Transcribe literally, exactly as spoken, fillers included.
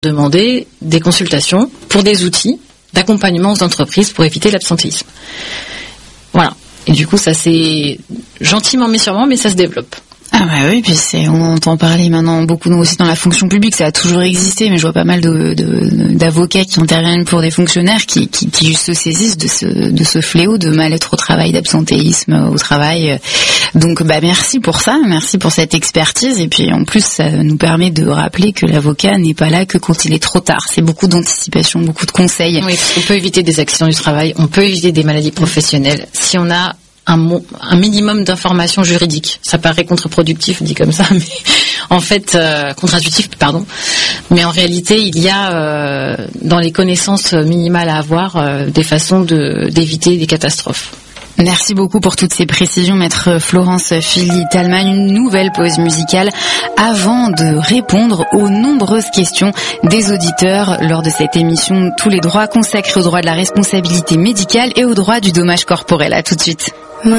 demander des consultations pour des outils d'accompagnement aux entreprises pour éviter l'absentéisme. Voilà. Et du coup, ça c'est gentiment mais sûrement, mais ça se développe. Ah bah oui, puis c'est, on entend parler maintenant beaucoup aussi dans la fonction publique, ça a toujours existé, mais je vois pas mal de, de, d'avocats qui interviennent pour des fonctionnaires qui, qui, qui se saisissent de ce, de ce fléau de mal-être au travail, d'absentéisme au travail. Donc bah merci pour ça, merci pour cette expertise, et puis en plus ça nous permet de rappeler que l'avocat n'est pas là que quand il est trop tard. C'est beaucoup d'anticipation, beaucoup de conseils. Oui, on peut éviter des accidents du travail, on peut éviter des maladies professionnelles si on a Un, un minimum d'informations juridiques. Ça paraît contre-productif dit comme ça, mais en fait euh, contre-intuitif, pardon. Mais en réalité, il y a euh, dans les connaissances minimales à avoir euh, des façons de d'éviter des catastrophes. Merci beaucoup pour toutes ces précisions, maître Florence Fili-Talman. Une nouvelle pause musicale avant de répondre aux nombreuses questions des auditeurs lors de cette émission Tous les droits consacrés au droit de la responsabilité médicale et au droit du dommage corporel. À tout de suite.